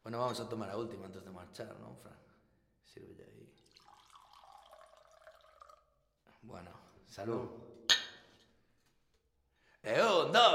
Bueno, vamos a tomar la última antes de marchar, ¿no, Fran? Sírvele ahí. Bueno, salud. Un, dos.